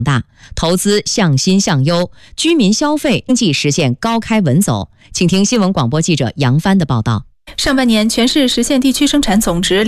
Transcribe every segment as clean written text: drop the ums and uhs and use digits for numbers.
大，投资向新向优，居民消费经济实现高开稳走。请听新闻广播记者杨帆的报道。 上半年全市实现地区生产总值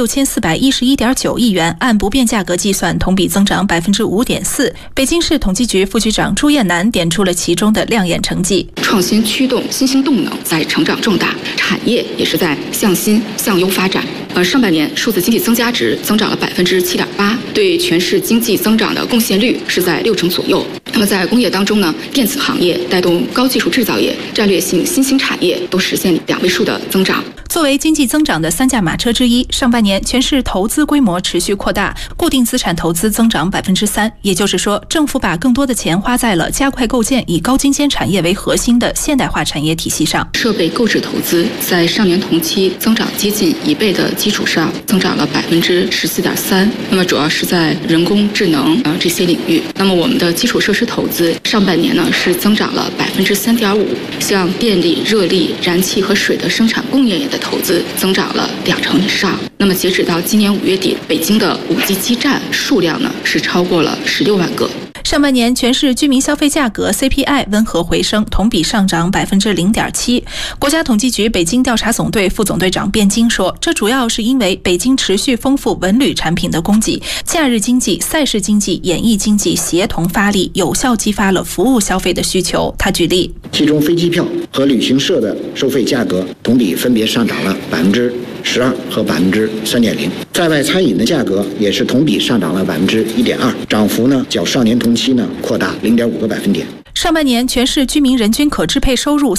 26411.9亿元，按不变价格计算，同比增长5.4%。北京市统计局副局长朱艳楠点出了其中的亮眼成绩： 创新驱动新兴动能在成长重大，产业也是在向新向优发展。上半年数字经济增加值增长了7.8%，对全市经济增长的贡献率是在60%左右。那么在工业当中呢，电子行业带动高技术制造业、战略性新兴产业都实现2位数的增长。 作为经济增长的3驾马车之一，上半年全市投资规模持续扩大，固定资产投资增长3%，也就是说，政府把更多的钱花在了加快构建以高精尖产业为核心的现代化产业体系上。 设备购置投资在上年同期增长接近1倍的基础上，增长了14.3%。那么主要是在人工智能这些领域。那么我们的基础设施投资上半年呢是增长了3.5%，像电力、热力、燃气和水的生产供应链的投资增长了2成以上。那么截止到今年5月底，北京的5G 基站数量呢是超过了16万个。 上半年全市居民消费价格 CPI 温和回升，同比上涨0.7%。国家统计局北京调查总队副总队长卞京说，这主要是因为北京持续丰富文旅产品的供给，假日经济、赛事经济、演艺经济协同发力，有效激发了服务消费的需求。他举例， 其中飞机票和旅行社的收费价格同比分别上涨了12%和3.0%，在外餐饮的价格也是同比上涨了1.2%，涨幅呢较上年同期呢扩大0.5个百分点。 上半年全市居民人均可支配收入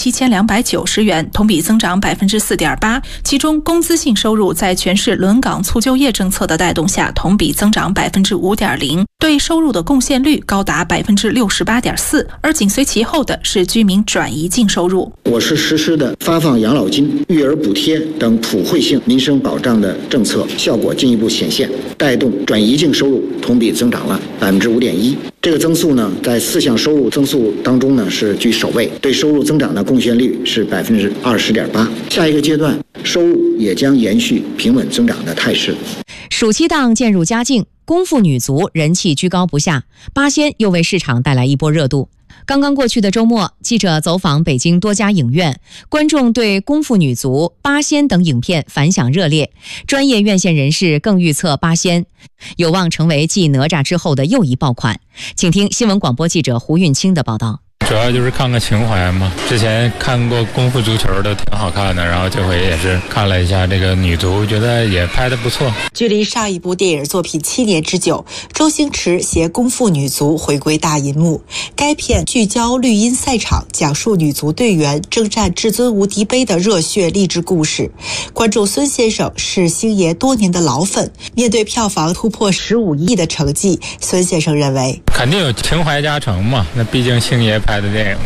47290元，同比增长4.8%，其中工资性收入在全市轮岗促就业政策的带动下，同比增长5.0%，对收入的贡献率高达68.4%，而紧随其后的是居民转移净收入。 我市实施的发放养老金、育儿补贴等普惠性民生保障的政策效果进一步显现，带动转移净收入同比增长了5.1%。这个增速呢，在4项收入增速当中呢是居首位，对收入增长的贡献率是20.8%。下一个阶段，收入也将延续平稳增长的态势。 暑期档渐入佳境，功夫女足人气居高不下，八仙又为市场带来一波热度。刚刚过去的周末，记者走访北京多家影院，观众对功夫女足、八仙等影片反响热烈，专业院线人士更预测八仙有望成为继哪吒之后的又一爆款。请听新闻广播记者胡运清的报道。 主要就是看个情怀嘛，之前看过功夫足球的挺好看的，然后这回也是看了一下这个女足，觉得也拍得不错。 距离上一部电影作品7年之久，周星驰携功夫女足回归大银幕。该片聚焦绿茵赛场，讲述女足队员征战至尊无敌杯的热血励志故事。观众孙先生是星爷多年的老粉，面对票房突破15亿的成绩，孙先生认为肯定有情怀加成嘛，那毕竟星爷拍的电影。